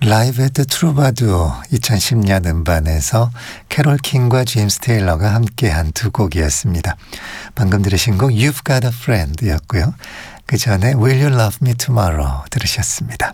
라이브 at the Troubadour 2010년 음반에서 캐롤 킹과 제임스 테일러가 함께한 두 곡이었습니다. 방금 들으신 곡 You've Got a Friend 였고요. 그 전에 Will You Love Me Tomorrow 들으셨습니다.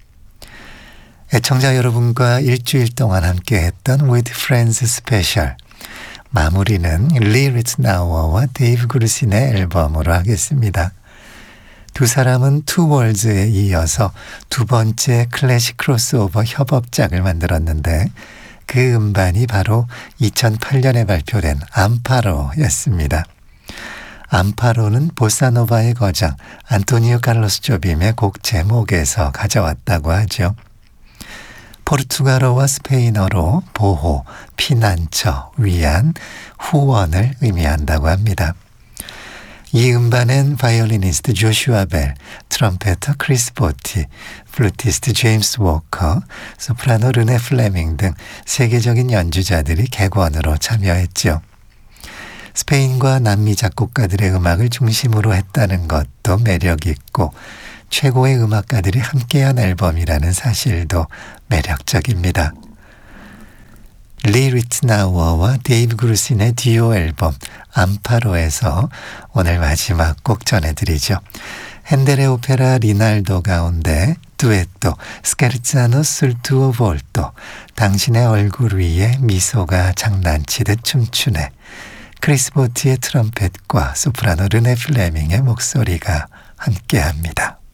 애청자 여러분과 일주일 동안 함께했던 With Friends 스페셜 마무리는 리 리츠나우어와 데이브 그루신의 앨범으로 하겠습니다. 두 사람은 투 월즈에 이어서 두 번째 클래식 크로스오버 협업작을 만들었는데 그 음반이 바로 2008년에 발표된 암파로였습니다. 암파로는 보사노바의 거장 안토니오 칼로스 조빔의 곡 제목에서 가져왔다고 하죠. 포르투갈어와 스페인어로 보호, 피난처, 위안, 후원을 의미한다고 합니다. 이 음반엔 바이올리니스트 조슈아 벨, 트럼페터 크리스 보티, 플루티스트 제임스 워커, 소프라노 르네 플레밍 등 세계적인 연주자들이 객원으로 참여했죠. 스페인과 남미 작곡가들의 음악을 중심으로 했다는 것도 매력 있고 최고의 음악가들이 함께한 앨범이라는 사실도 매력적입니다. 리 리츠나우어와 데이브 그루신의 듀오 앨범 암파로에서 오늘 마지막 곡 전해드리죠. 핸델의 오페라 리날도 가운데 듀엣도 스케르자노 술 두오 볼토 당신의 얼굴 위에 미소가 장난치듯 춤추네. 크리스 보티의 트럼펫과 소프라노 르네 플레밍의 목소리가 함께합니다.